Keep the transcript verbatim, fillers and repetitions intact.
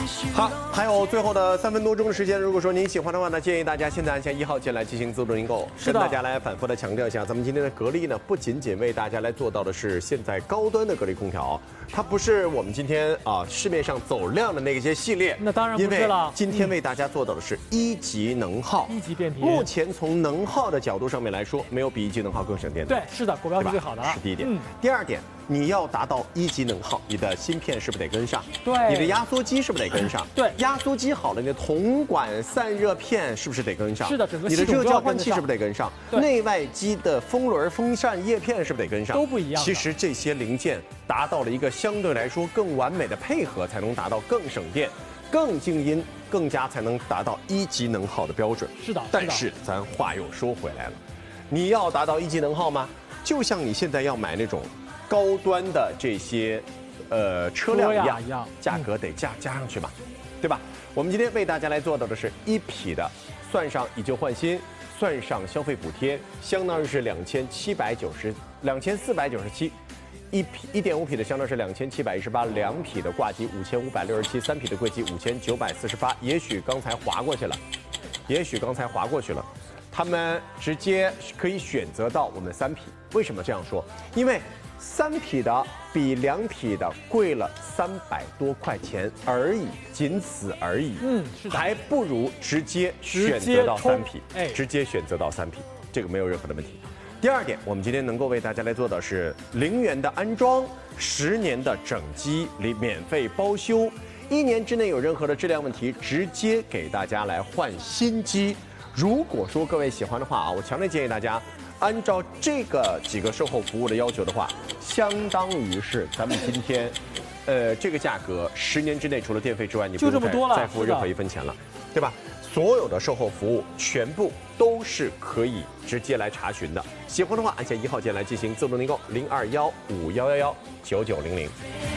好，还有最后的三分多钟的时间，如果说您喜欢的话呢，建议大家现在按下一号键来进行自动订购。跟大家来反复的强调一下，咱们今天的格力呢，不仅仅为大家来做到的是现在高端的格力空调，它不是我们今天啊市面上走量的那些系列。 那当然不是了。 今天为大家做到的是一级能耗， 一级变频。 目前从能耗的角度上面来说，没有比一级能耗更省电的。 对，是的，国标是最好的。 是第一点。嗯。第二点。 你要达到一级能耗，你的芯片是不是得跟上？ 对， 你的压缩机是不是得跟上？ 对， 压缩机好了，你的铜管散热片是不是得跟上？ 是的，整个你的热交换器是不是得跟上？ 对， 内外机的风轮、风扇叶片是不是得跟上？ 都不一样。 其实这些零件达到了一个相对来说更完美的配合，才能达到更省电、更静音，更加才能达到一级能耗的标准。 是的， 但是咱话又说回来了，你要达到一级能耗吗？就像你现在要买那种。 高端的这些，呃，车辆一样，价格得加加上去嘛，对吧？我们今天为大家来做到的是一匹的，算上以旧换新，算上消费补贴，相当于是两千七百九十两千四百九十七，一匹一点五匹的相当是两千七百一十八，两匹的挂机五千五百六十七，三匹的柜机五千九百四十八。也许刚才划过去了，也许刚才划过去了，他们直接可以选择到我们三匹。为什么这样说？因为 三匹的比两匹的贵了三百多块钱而已，仅此而已。嗯，是的，还不如直接选择到三匹，哎，直接选择到三匹，这个没有任何的问题。第二点，我们今天能够为大家来做的是零元的安装，十年的整机里免费包修，一年之内有任何的质量问题，直接给大家来换新机。如果说各位喜欢的话啊，我强烈建议大家。 按照这个几个售后服务的要求的话，相当于是咱们今天，呃，这个价格十年之内除了电费之外，你不用再再付任何一分钱了，对吧？所有的售后服务全部都是可以直接来查询的。喜欢的话，按下一号键来进行自动订购，零二幺五幺幺幺九九零零。